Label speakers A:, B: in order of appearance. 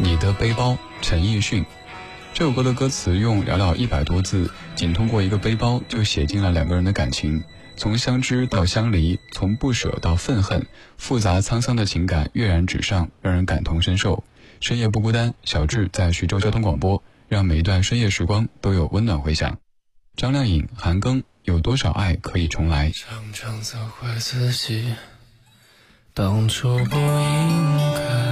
A: 你的背包，陈奕迅。这首歌的歌词用寥寥100多字，仅通过一个背包就写尽了两个人的感情，从相知到相离，从不舍到愤恨，复杂沧桑的情感跃然纸上，让人感同身受。深夜不孤单，小智在徐州交通广播，让每一段深夜时光都有温暖回响。张靓颖、韩庚，有多少爱可以重来？
B: 常常责怪自己当初不应该